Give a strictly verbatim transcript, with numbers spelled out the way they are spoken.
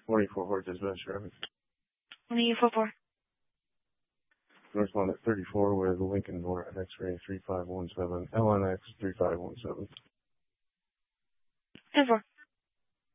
twenty-four Fort Dispatch Traffic. twenty-four four. Correspondent thirty-four with Lincoln North X-ray three five one seven, L N X three five one seven. ten four.